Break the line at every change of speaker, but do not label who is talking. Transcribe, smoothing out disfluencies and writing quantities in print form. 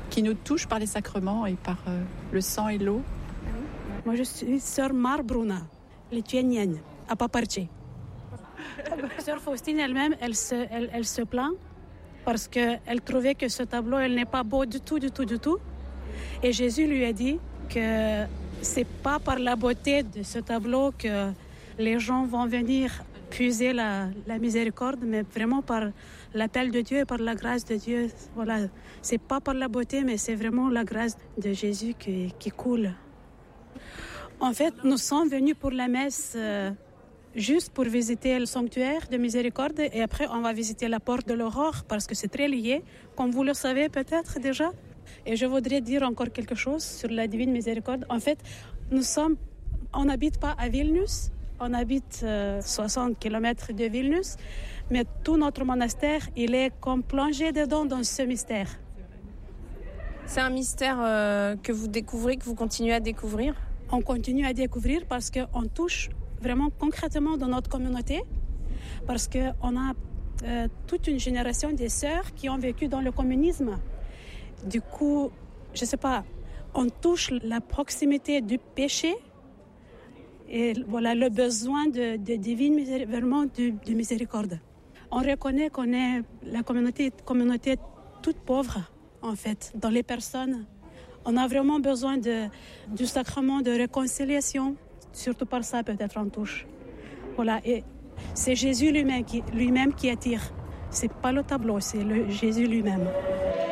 qui nous touche par les sacrements et par le sang et l'eau.
Moi, je suis sœur Mar Bruna, lituanienne, à Paparche. Sœur Faustine elle-même, elle se plaint parce qu'elle trouvait que ce tableau, elle n'est pas beau du tout. Et Jésus lui a dit que c'est pas par la beauté de ce tableau que les gens vont venir puiser la miséricorde, mais vraiment par l'appel de Dieu et par la grâce de Dieu. Voilà, c'est pas par la beauté, mais c'est vraiment la grâce de Jésus qui coule. En fait, nous sommes venus pour la messe juste pour visiter le sanctuaire de miséricorde et après on va visiter la porte de l'aurore parce que c'est très lié, comme vous le savez peut-être déjà. Et je voudrais dire encore quelque chose sur la divine miséricorde. En fait, on n'habite pas à Vilnius, on habite 60 km de Vilnius, mais tout notre monastère, il est comme plongé dedans dans ce mystère.
C'est un mystère que vous découvrez, que vous continuez à découvrir ?
On continue à découvrir parce qu'on touche vraiment concrètement dans notre communauté, parce qu'on a toute une génération de sœurs qui ont vécu dans le communisme. Du coup, je ne sais pas, on touche la proximité du péché et voilà le besoin de divine miséricorde, vraiment de miséricorde. On reconnaît qu'on est la communauté toute pauvre, en fait, dans les personnes. On a vraiment besoin du sacrement de réconciliation, surtout par ça peut-être on touche. Voilà, et c'est Jésus lui-même qui attire. C'est pas le tableau, c'est Jésus lui-même.